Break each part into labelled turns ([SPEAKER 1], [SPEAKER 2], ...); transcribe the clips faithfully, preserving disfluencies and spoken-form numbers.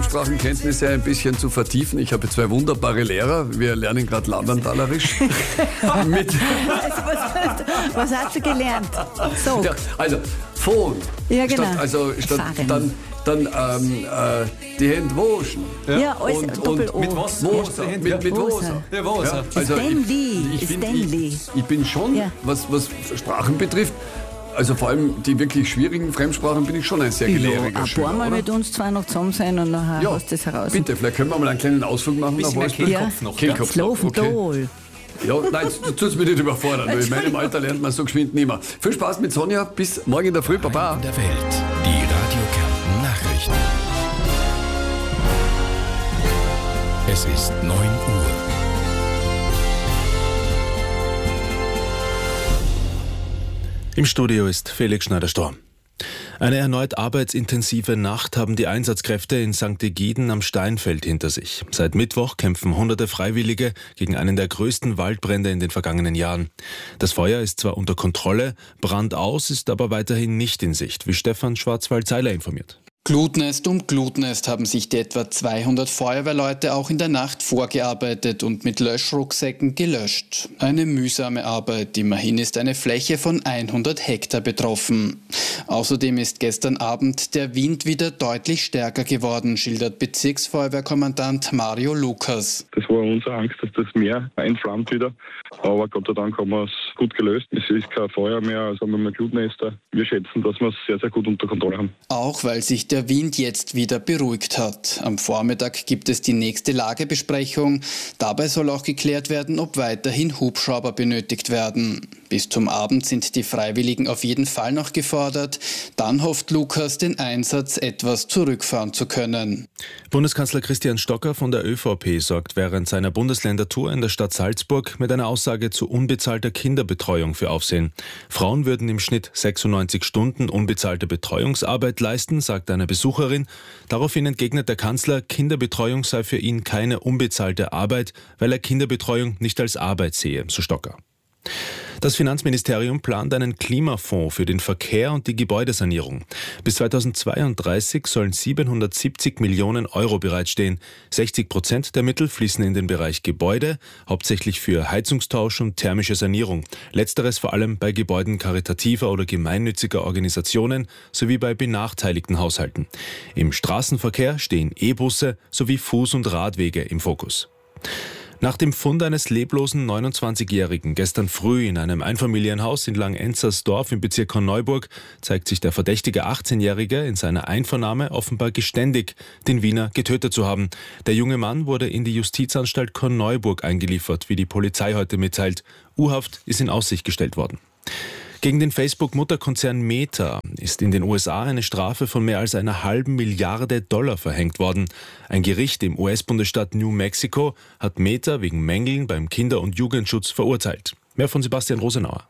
[SPEAKER 1] Fremdsprachenkenntnisse ein bisschen zu vertiefen. Ich habe zwei wunderbare Lehrer. Wir lernen gerade Landerntalerisch. Mit
[SPEAKER 2] Was, was, was hast du gelernt? So.
[SPEAKER 1] ja, also, Phone.
[SPEAKER 2] Ja, genau.
[SPEAKER 1] Statt, also, statt
[SPEAKER 2] Fahren.
[SPEAKER 1] dann, dann ähm, äh, die Hände waschen.
[SPEAKER 2] Ja, alles
[SPEAKER 1] Und-
[SPEAKER 2] Doppel-O.
[SPEAKER 1] und
[SPEAKER 3] mit was?
[SPEAKER 1] Woser,
[SPEAKER 3] Ja.
[SPEAKER 1] mit, mit
[SPEAKER 2] Woser.
[SPEAKER 1] Woser.
[SPEAKER 3] Ja, Woser.
[SPEAKER 1] Ja,
[SPEAKER 2] Ist
[SPEAKER 1] also
[SPEAKER 2] Stanley,
[SPEAKER 1] ich, ich,
[SPEAKER 2] ist
[SPEAKER 1] find,
[SPEAKER 2] Stanley.
[SPEAKER 1] ich, ich bin schon,
[SPEAKER 2] Ja.
[SPEAKER 1] was, was Sprachen betrifft, also vor allem die wirklich schwierigen Fremdsprachen bin ich schon ein sehr
[SPEAKER 2] Ja,
[SPEAKER 1] gelehriger
[SPEAKER 2] ein
[SPEAKER 1] Schüler,
[SPEAKER 2] paar Mal
[SPEAKER 1] oder?
[SPEAKER 2] mit uns zwei noch zusammen sein und nachher
[SPEAKER 1] Ja,
[SPEAKER 2] hast du das heraus.
[SPEAKER 1] bitte, vielleicht können wir mal einen kleinen Ausflug machen.
[SPEAKER 3] Bisschen
[SPEAKER 1] nach
[SPEAKER 3] mehr
[SPEAKER 1] Wolfsburg.
[SPEAKER 3] Kehlkopf noch.
[SPEAKER 1] Kehlkopf
[SPEAKER 2] Slow
[SPEAKER 1] noch, okay.
[SPEAKER 2] Dol.
[SPEAKER 1] Ja, nein, du tust mich nicht überfordern. weil In meinem Alter lernt man so geschwind nicht mehr. Viel Spaß mit Sonja, bis morgen in der Früh, Baba.
[SPEAKER 4] In der Welt. Die Radio Kärnten Nachrichten. Es ist neun Uhr. Im Studio ist Felix Schneider-Storm. Eine erneut arbeitsintensive Nacht haben die Einsatzkräfte in Sankt Egiden am Steinfeld hinter sich. Seit Mittwoch kämpfen hunderte Freiwillige gegen einen der größten Waldbrände in den vergangenen Jahren. Das Feuer ist zwar unter Kontrolle, Brand aus ist aber weiterhin nicht in Sicht, wie Stefan Schwarzwald-Seiler informiert.
[SPEAKER 5] Glutnest um Glutnest haben sich die etwa zweihundert Feuerwehrleute auch in der Nacht vorgearbeitet und mit Löschrucksäcken gelöscht. Eine mühsame Arbeit, immerhin ist eine Fläche von hundert Hektar betroffen. Außerdem ist gestern Abend der Wind wieder deutlich stärker geworden, schildert Bezirksfeuerwehrkommandant Mario Lukas.
[SPEAKER 6] Das war unsere Angst, dass das Meer entflammt wieder. Aber Gott sei Dank haben wir es gut gelöst. Es ist kein Feuer mehr, also haben wir mehr Glutnester. Wir schätzen, dass wir es sehr, sehr gut unter Kontrolle haben.
[SPEAKER 5] Auch weil sich der Wind jetzt wieder beruhigt hat. Am Vormittag gibt es die nächste Lagebesprechung. Dabei soll auch geklärt werden, ob weiterhin Hubschrauber benötigt werden. Bis zum Abend sind die Freiwilligen auf jeden Fall noch gefordert. Dann hofft Lukas, den Einsatz etwas zurückfahren zu können.
[SPEAKER 4] Bundeskanzler Christian Stocker von der ÖVP sorgt während seiner Bundesländertour in der Stadt Salzburg mit einer Aussage zu unbezahlter Kinderbetreuung für Aufsehen. Frauen würden im Schnitt sechsundneunzig Stunden unbezahlte Betreuungsarbeit leisten, sagt eine Besucherin. Daraufhin entgegnet der Kanzler, Kinderbetreuung sei für ihn keine unbezahlte Arbeit, weil er Kinderbetreuung nicht als Arbeit sehe, so Stocker. Das Finanzministerium plant einen Klimafonds für den Verkehr und die Gebäudesanierung. Bis zweitausendzweiunddreißig sollen siebenhundertsiebzig Millionen Euro bereitstehen. sechzig Prozent der Mittel fließen in den Bereich Gebäude, hauptsächlich für Heizungstausch und thermische Sanierung. Letzteres vor allem bei Gebäuden karitativer oder gemeinnütziger Organisationen sowie bei benachteiligten Haushalten. Im Straßenverkehr stehen E-Busse sowie Fuß- und Radwege im Fokus. Nach dem Fund eines leblosen neunundzwanzigjährigen gestern früh in einem Einfamilienhaus in Langenzersdorf im Bezirk Korneuburg zeigt sich der verdächtige achtzehnjährige in seiner Einvernahme offenbar geständig, den Wiener getötet zu haben. Der junge Mann wurde in die Justizanstalt Korneuburg eingeliefert, wie die Polizei heute mitteilt. U-Haft ist in Aussicht gestellt worden. Gegen den Facebook-Mutterkonzern Meta ist in den U S A eine Strafe von mehr als einer halben Milliarde Dollar verhängt worden. Ein Gericht im U S-Bundesstaat New Mexico hat Meta wegen Mängeln beim Kinder- und Jugendschutz verurteilt. Mehr von Sebastian Rosenauer.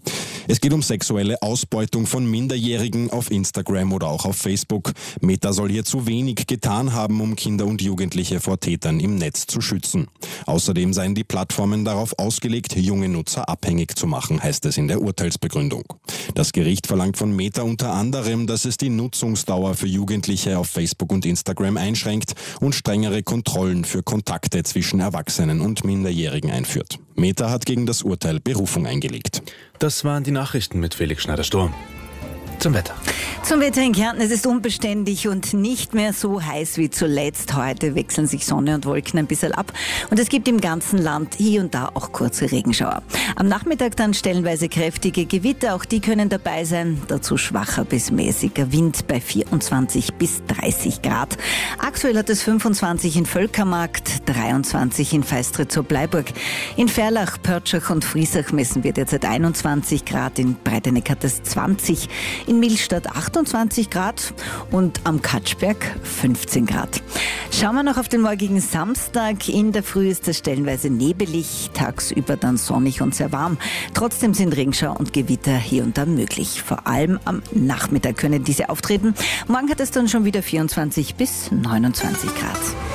[SPEAKER 7] Es geht um sexuelle Ausbeutung von Minderjährigen auf Instagram oder auch auf Facebook. Meta soll hier zu wenig getan haben, um Kinder und Jugendliche vor Tätern im Netz zu schützen. Außerdem seien die Plattformen darauf ausgelegt, junge Nutzer abhängig zu machen, heißt es in der Urteilsbegründung. Das Gericht verlangt von Meta unter anderem, dass es die Nutzungsdauer für Jugendliche auf Facebook und Instagram einschränkt und strengere Kontrollen für Kontakte zwischen Erwachsenen und Minderjährigen einführt. Meta hat gegen das Urteil Berufung eingelegt.
[SPEAKER 4] Das waren die Nachrichten mit Felix Schneider-Storm. Zum Wetter.
[SPEAKER 2] Zum Wetter in Kärnten. Es ist unbeständig und nicht mehr so heiß wie zuletzt. Heute wechseln sich Sonne und Wolken ein bisschen ab. Und es gibt im ganzen Land hier und da auch kurze Regenschauer. Am Nachmittag dann stellenweise kräftige Gewitter. Auch die können dabei sein. Dazu schwacher bis mäßiger Wind bei vierundzwanzig bis dreißig Grad. Aktuell hat es fünfundzwanzig in Völkermarkt, dreiundzwanzig in Feistritz zur Bleiburg. In Ferlach, Pörtschach und Friesach messen wir derzeit einundzwanzig Grad. In Breiteneck hat es zwanzig. In Millstatt achtundzwanzig Grad und am Katschberg fünfzehn Grad. Schauen wir noch auf den morgigen Samstag. In der Früh ist es stellenweise nebelig, tagsüber dann sonnig und sehr warm. Trotzdem sind Regenschauer und Gewitter hier und da möglich. Vor allem am Nachmittag können diese auftreten. Morgen hat es dann schon wieder vierundzwanzig bis neunundzwanzig Grad.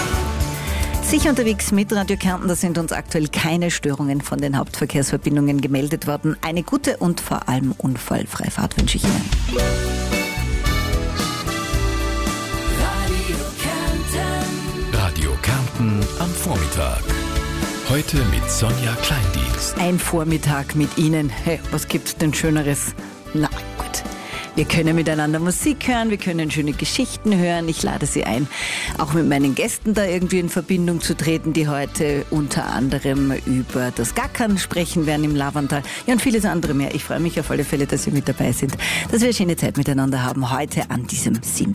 [SPEAKER 2] Sicher unterwegs mit Radio Kärnten, da sind uns aktuell keine Störungen von den Hauptverkehrsverbindungen gemeldet worden. Eine gute und vor allem unfallfreie Fahrt wünsche ich Ihnen.
[SPEAKER 8] Radio Kärnten.
[SPEAKER 3] Nachrichten am Vormittag. Heute mit Sonja Kleindienst.
[SPEAKER 2] Ein Vormittag mit Ihnen. Hey, was gibt's denn Schöneres? Na gut. Wir können miteinander Musik hören, wir können schöne Geschichten hören. Ich lade Sie ein, auch mit meinen Gästen da irgendwie in Verbindung zu treten, die heute unter anderem über das Gackern sprechen werden im Lavanttal. Ja, und vieles andere mehr. Ich freue mich auf alle Fälle, dass Sie mit dabei sind, dass wir eine schöne Zeit miteinander haben heute an diesem Sinn.